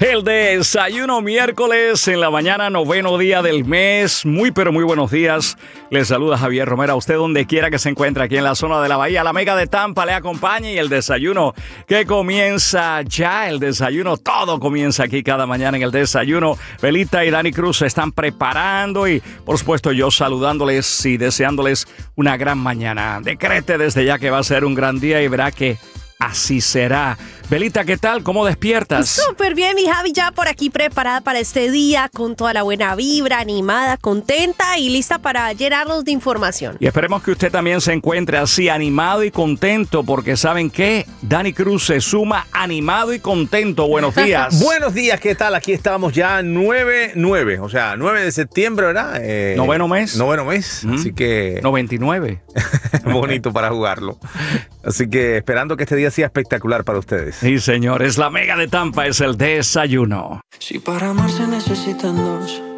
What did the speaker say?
El desayuno miércoles en la mañana, 9º día del mes. Muy pero muy buenos días. Les saluda Javier Romero. A usted donde quiera que se encuentre aquí en la zona de la Bahía. La Mega de Tampa le acompaña y el desayuno que comienza ya. El desayuno, todo comienza aquí cada mañana en el desayuno. Belita y Dani Cruz se están preparando y por supuesto yo saludándoles y deseándoles una gran mañana. Decrete desde ya que va a ser un gran día y verá que así será. Belita, ¿qué tal? ¿Cómo despiertas? Súper bien, mi Javi, ya por aquí preparada para este día, con toda la buena vibra, animada, contenta y lista para llenarnos de información. Y esperemos que usted también se encuentre así, animado y contento, porque ¿saben qué? Dani Cruz se suma animado y contento. Buenos días. Buenos días, ¿qué tal? Aquí estamos ya 9/9, o sea, 9 de septiembre, ¿verdad? Noveno mes. Noveno mes, así que... 99. Bonito para jugarlo. Así que esperando que este día sea espectacular para ustedes. Sí, señores, la Mega de Tampa es el desayuno. Si para amar se necesitan dos,